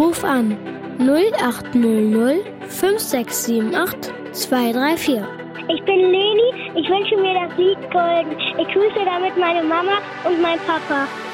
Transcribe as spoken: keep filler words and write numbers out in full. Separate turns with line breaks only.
Ruf an null acht null null fünf sechs sieben acht zwei drei vier.
Ich bin Leni, ich wünsche mir das Lied Golden. Ich grüße damit meine Mama und mein Papa.